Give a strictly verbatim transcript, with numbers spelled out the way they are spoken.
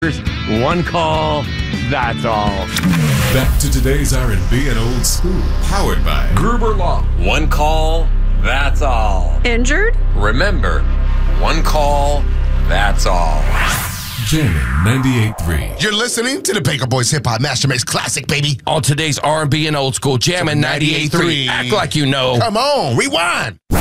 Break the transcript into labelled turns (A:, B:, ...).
A: One call, that's all.
B: Back to today's R and B and old school, powered by
A: Gruber Law. One call, that's all.
C: Injured?
A: Remember, one call, that's all.
B: Jammin' ninety-eight point three.
D: You're listening to the Baker Boys Hip Hop Master Mix Classic, baby.
E: On today's R and B and old school, Jammin' ninety-eight point three. Act like you know.
D: Come on, rewind.